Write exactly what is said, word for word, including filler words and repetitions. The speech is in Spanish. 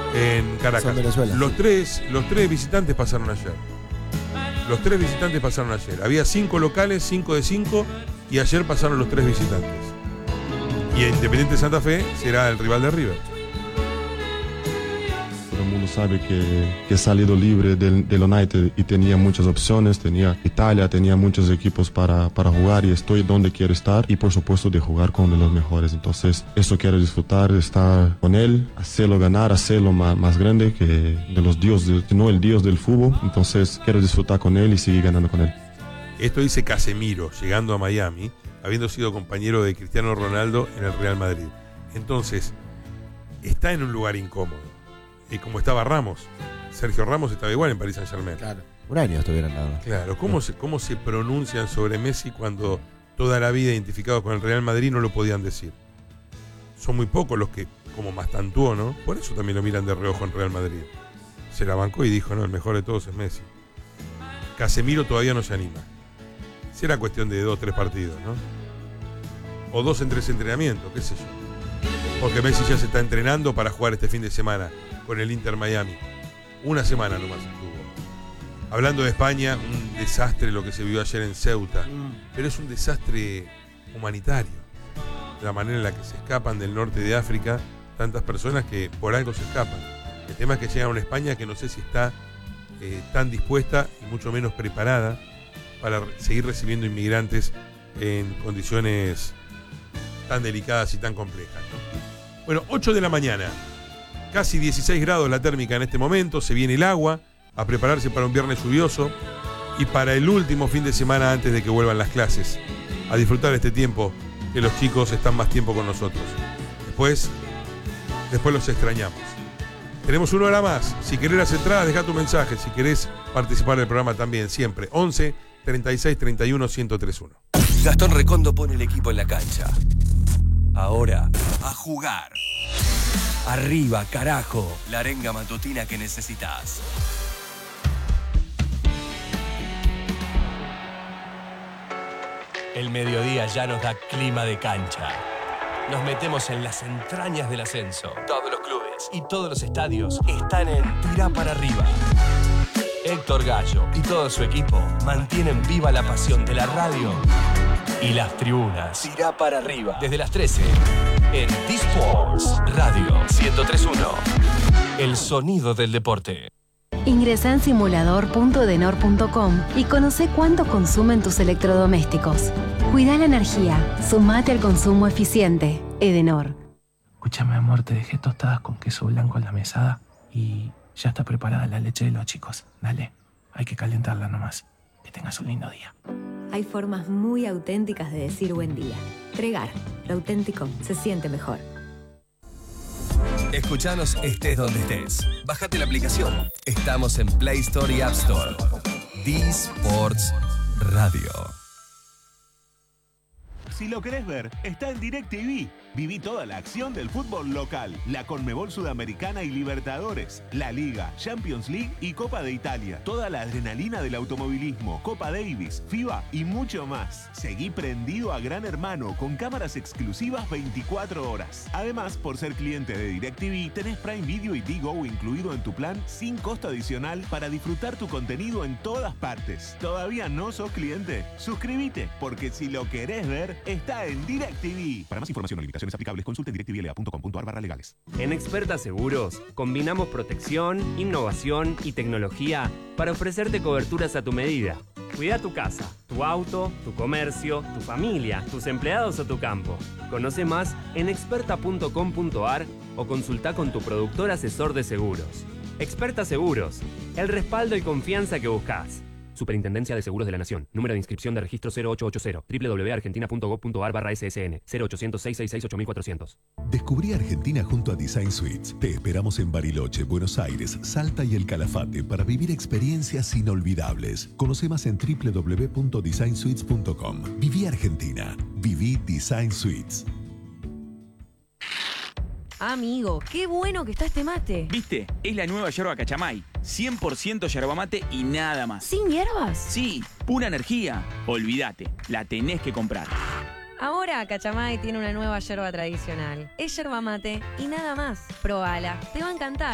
en Caracas. Venezuela, los, sí. tres, los tres visitantes pasaron ayer. Los tres visitantes pasaron ayer. Había cinco locales, cinco de cinco, y ayer pasaron los tres visitantes. Y Independiente Santa Fe será el rival de River. Todo el mundo sabe que, que he salido libre del, del United y tenía muchas opciones, tenía Italia, tenía muchos equipos para, para jugar y estoy donde quiero estar y por supuesto de jugar con los mejores. Entonces eso quiero disfrutar, de estar con él, hacerlo ganar, hacerlo más, más grande que de los dioses, no el dios del fútbol. Entonces quiero disfrutar con él y seguir ganando con él. Esto dice Casemiro, llegando a Miami, habiendo sido compañero de Cristiano Ronaldo en el Real Madrid. Entonces, está en un lugar incómodo. Y como estaba Ramos, Sergio Ramos estaba igual en Paris Saint-Germain. Claro, un año estuvieron nada más. Claro, ¿cómo se, cómo se pronuncian sobre Messi cuando toda la vida identificados con el Real Madrid no lo podían decir? Son muy pocos los que, como Mastantuono, ¿no? Por eso también lo miran de reojo en Real Madrid. Se la bancó y dijo, no, el mejor de todos es Messi. Casemiro todavía no se anima. Será cuestión de dos o tres partidos, ¿no? O dos en tres entrenamientos, qué sé yo. Porque Messi ya se está entrenando para jugar este fin de semana con el Inter Miami. Una semana nomás estuvo. Hablando de España, un desastre lo que se vio ayer en Ceuta. Pero es un desastre humanitario. La manera en la que se escapan del norte de África tantas personas que por algo se escapan. El tema es que llegan a una España que no sé si está eh, tan dispuesta y mucho menos preparada para seguir recibiendo inmigrantes en condiciones tan delicadas y tan complejas, ¿no? Bueno, ocho de la mañana, casi dieciséis grados la térmica en este momento, se viene el agua, a prepararse para un viernes lluvioso y para el último fin de semana antes de que vuelvan las clases, a disfrutar este tiempo que los chicos están más tiempo con nosotros. Después, después los extrañamos. Tenemos una hora más. Si querés las entradas, deja tu mensaje. Si querés participar del programa también, siempre. once, treinta y seis, treinta y uno, ciento treinta y uno. Gastón Recondo pone el equipo en la cancha. Ahora, a jugar. Arriba, carajo. La arenga matutina que necesitas. El mediodía ya nos da clima de cancha. Nos metemos en las entrañas del ascenso. Todos los clubes y todos los estadios están en Tirá para arriba. Héctor Gallo y todo su equipo mantienen viva la pasión de la radio y las tribunas. Tirá para arriba. Desde las trece en D-Sports Radio ciento tres punto uno. El sonido del deporte. Ingresá en simulador punto edenor punto com y conoce cuánto consumen tus electrodomésticos. Cuida la energía. Sumate al consumo eficiente. Edenor. Escúchame, amor, te dejé tostadas con queso blanco en la mesada y ya está preparada la leche de los chicos. Dale, hay que calentarla nomás. Que tengas un lindo día. Hay formas muy auténticas de decir buen día. Tregar, lo auténtico se siente mejor. Escuchanos estés donde estés. Bájate la aplicación. Estamos en Play Store y App Store. D-Sports Radio. Si lo querés ver, está en DirecTV. Viví toda la acción del fútbol local, la Conmebol Sudamericana y Libertadores, la Liga, Champions League y Copa de Italia. Toda la adrenalina del automovilismo, Copa Davis, FIBA y mucho más. Seguí prendido a Gran Hermano con cámaras exclusivas veinticuatro horas. Además, por ser cliente de DirecTV, tenés Prime Video y Digo incluido en tu plan sin costo adicional para disfrutar tu contenido en todas partes. ¿Todavía no sos cliente? Suscríbete, porque si lo querés ver, está en DirecTV. Para más información o limitaciones aplicables, consulte directvla punto com punto ar barra legales. En Experta Seguros combinamos protección, innovación y tecnología para ofrecerte coberturas a tu medida. Cuida tu casa, tu auto, tu comercio, tu familia, tus empleados o tu campo. Conoce más en experta punto com punto ar o consulta con tu productor asesor de seguros. Experta Seguros, el respaldo y confianza que buscas. Superintendencia de Seguros de la Nación. Número de inscripción de registro cero ocho ocho cero. doble u doble u doble u punto argentina punto gob punto ar barra ese ese ene. cero ochocientos, seiscientos sesenta y seis, ocho mil cuatrocientos. Descubrí Argentina junto a Design Suites. Te esperamos en Bariloche, Buenos Aires, Salta y El Calafate para vivir experiencias inolvidables. Conoce más en doble u doble u doble u punto design suites punto com. Viví Argentina. Viví Design Suites. Amigo, qué bueno que está este mate. ¿Viste? Es la nueva yerba Cachamay. cien por ciento yerba mate y nada más. ¿Sin hierbas? Sí, pura energía. Olvídate, la tenés que comprar. Ahora Cachamay tiene una nueva yerba tradicional. Es yerba mate y nada más. Probala, te va a encantar.